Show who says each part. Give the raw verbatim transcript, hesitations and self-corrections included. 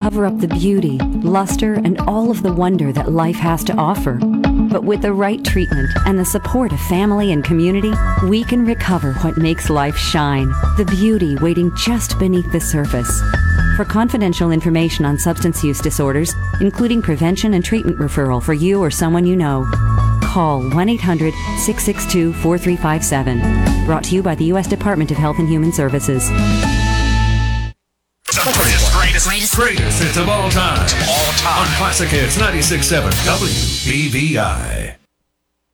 Speaker 1: cover up the beauty, luster, and all of the wonder that life has to offer. But with the right treatment and the support of family and community, we can recover what makes life shine, the beauty waiting just beneath the surface. For confidential information on substance use disorders, including prevention and treatment referral for you or someone you know, call one eight hundred, six six two, four three five seven. Brought to you by the U S Department of Health and Human Services.
Speaker 2: The greatest, greatest, greatest, greatest hits of all time. All time. On Classic Hits ninety-six point seven W B V I.